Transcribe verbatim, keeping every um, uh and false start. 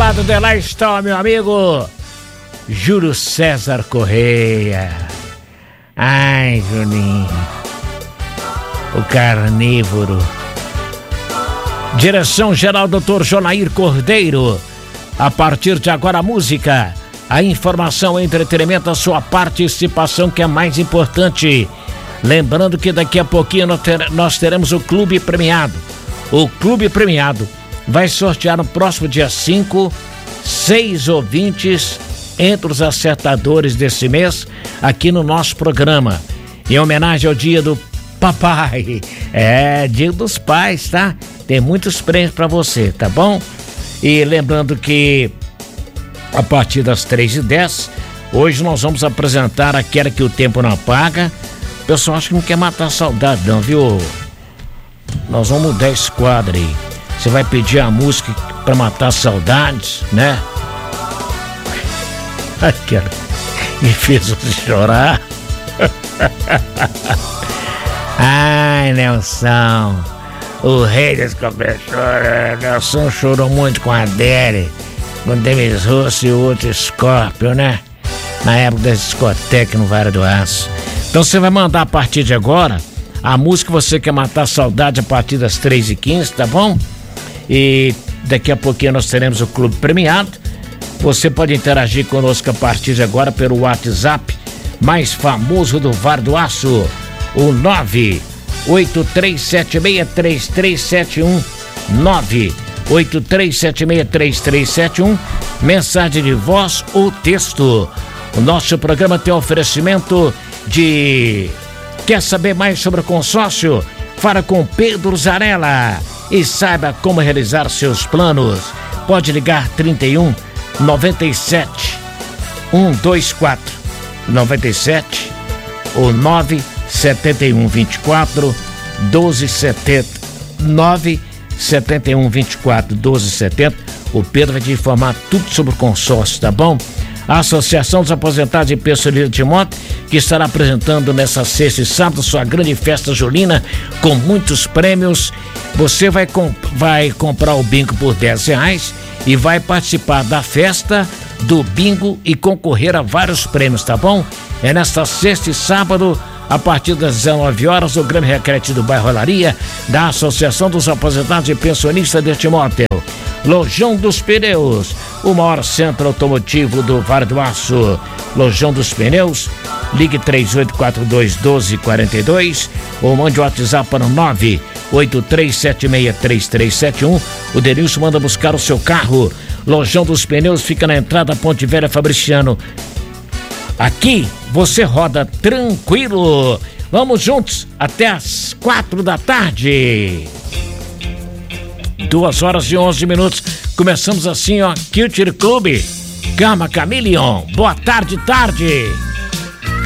lado de lá está o meu amigo Júlio César Correia. Ai, Julinho, o carnívoro. Direção geral doutor Jonair Cordeiro. A partir de agora a música, a informação, o entretenimento, a sua participação que é mais importante. Lembrando que daqui a pouquinho nós teremos o Clube Premiado. O Clube Premiado vai sortear no próximo dia cinco, seis ouvintes entre os acertadores desse mês aqui no nosso programa. Em homenagem ao dia do papai. É, dia dos pais, tá? Tem muitos prêmios pra você, tá bom? E lembrando que a partir das três e dez, hoje nós vamos apresentar aquela que o tempo não apaga. O pessoal acha que não quer matar a saudade não, viu? Nós vamos mudar esse quadro aí. Você vai pedir a música pra matar saudades, né? Aquela me fez você chorar. Ai, Nelson, o rei das compressores. Nelson chorou muito com a Adele, quando teve Russo e o outro Scorpio, né? Na época das discotecas no Vale do Aço. Então você vai mandar a partir de agora a música que você quer matar a saudade a partir das três e quinze, tá bom? E daqui a pouquinho nós teremos o Clube Premiado. Você pode interagir conosco a partir de agora pelo WhatsApp mais famoso do Vale do Aço, o nove oito três sete seis três três sete um, nove oito três sete seis três três sete um, mensagem de voz ou texto. O nosso programa tem oferecimento de... Quer saber mais sobre o consórcio? Fala com Pedro Zarella e saiba como realizar seus planos. Pode ligar trinta e um, noventa e sete, cento e vinte e quatro, noventa e sete ou nove sete um, vinte e quatro, doze setenta, nove sete um, vinte e quatro, doze setenta. O Pedro vai te informar tudo sobre o consórcio, tá bom? A Associação dos Aposentados e Pensionistas de Moto, que estará apresentando nessa sexta e sábado sua grande festa julina com muitos prêmios. Você vai, comp- vai comprar o bingo por dez reais e vai participar da festa do bingo e concorrer a vários prêmios, tá bom? É nesta sexta e sábado, a partir das dezenove horas, o Grande Recreativo do Bairro Olaria, da Associação dos Aposentados e Pensionistas deste motel. Lojão dos Pneus, o maior centro automotivo do Vale do Aço. Lojão dos Pneus, ligue três oito quatro dois, um dois quatro dois ou mande o WhatsApp para o nove oito três sete seis três três sete um. O Denilson manda buscar o seu carro. Lojão dos Pneus fica na entrada Ponte Velha Fabriciano. Aqui você roda tranquilo. Vamos juntos até as quatro da tarde. Duas horas e onze minutos. Começamos assim, ó. Culture Club. Gama Chameleon. Boa tarde, tarde.